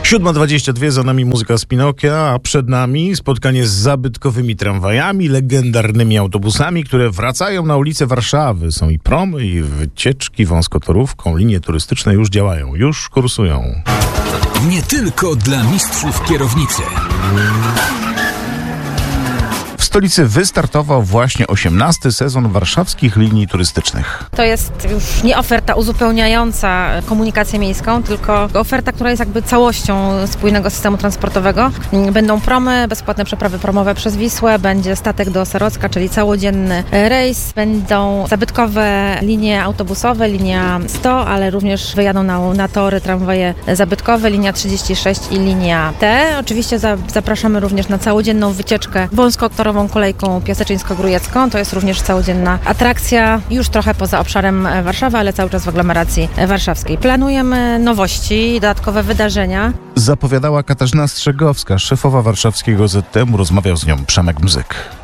7:22, za nami muzyka z Pinokia, a przed nami spotkanie z zabytkowymi tramwajami, legendarnymi autobusami, które wracają na ulice Warszawy. Są i promy, i wycieczki wąskotorówką, linie turystyczne już działają, już kursują. Nie tylko dla mistrzów kierownicy. W stolicy wystartował właśnie 18. sezon warszawskich linii turystycznych. To jest już nie oferta uzupełniająca komunikację miejską, tylko oferta, która jest jakby całością spójnego systemu transportowego. Będą promy, bezpłatne przeprawy promowe przez Wisłę, będzie statek do Osarocka, czyli całodzienny rejs, będą zabytkowe linie autobusowe, linia 100, ale również wyjadą na tory tramwaje zabytkowe, linia 36 i linia T. Oczywiście zapraszamy również na całodzienną wycieczkę wąskotorową kolejką piaseczyńsko-grójecką. To jest również całodzienna atrakcja, już trochę poza obszarem Warszawy, ale cały czas w aglomeracji warszawskiej. Planujemy nowości, dodatkowe wydarzenia. Zapowiadała Katarzyna Strzegowska, szefowa warszawskiego ZTM. Rozmawiał z nią Przemek Mzyk.